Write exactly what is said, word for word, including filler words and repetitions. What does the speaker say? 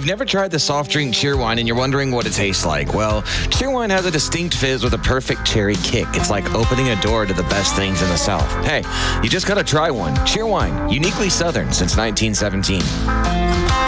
you've never tried the soft drink Cheerwine and you're wondering what it tastes like, well, Cheerwine has a distinct fizz with a perfect cherry kick. It's like opening a door to the best things in the South. Hey, you just gotta try one. Cheerwine, uniquely Southern since nineteen seventeen.